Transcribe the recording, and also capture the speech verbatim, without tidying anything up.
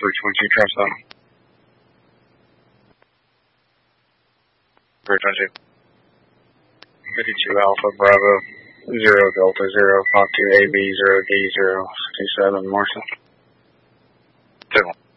three twenty-two, try stop. three twenty-two. fifty-two Alpha Bravo, zero Delta, zero, five two A B, zero D, zero two seven, Marshall. two one.